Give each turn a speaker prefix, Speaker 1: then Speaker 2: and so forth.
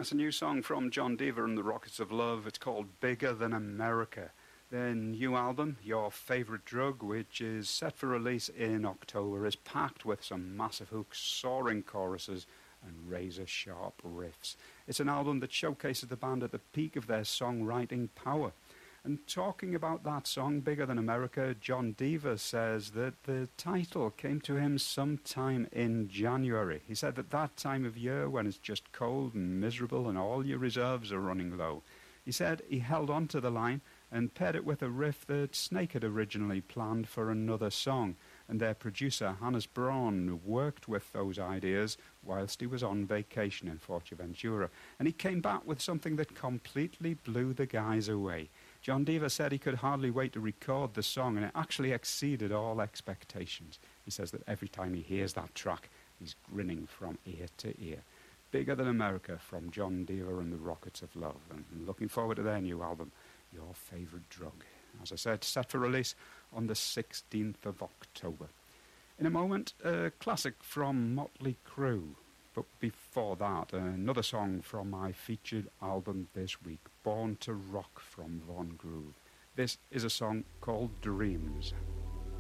Speaker 1: That's a new song from John Deaver and the Rockets of Love. It's called Bigger Than America. Their new album, Your Favourite Drug, which is set for release in October, is packed with some massive hooks, soaring choruses and razor-sharp riffs. It's an album that showcases the band at the peak of their songwriting power. And talking about that song, Bigger Than America, John Deaver says that the title came to him sometime in January. He said that time of year when it's just cold and miserable and all your reserves are running low. He said he held on to the line and paired it with a riff that Snake had originally planned for another song, and their producer Hannes Braun worked with those ideas whilst he was on vacation in Fuerteventura, and he came back with something that completely blew the guys away. John Deaver said he could hardly wait to record the song, and it actually exceeded all expectations. He says that every time he hears that track, he's grinning from ear to ear. Bigger Than America from John Deaver and the Rockets of Love, and looking forward to their new album, Your Favourite Drug. As I said, set for release on the 16th of October. In a moment, a classic from Motley Crue. But before that, another song from my featured album this week, Born to Rock from Von Groove. This is a song called Dreams.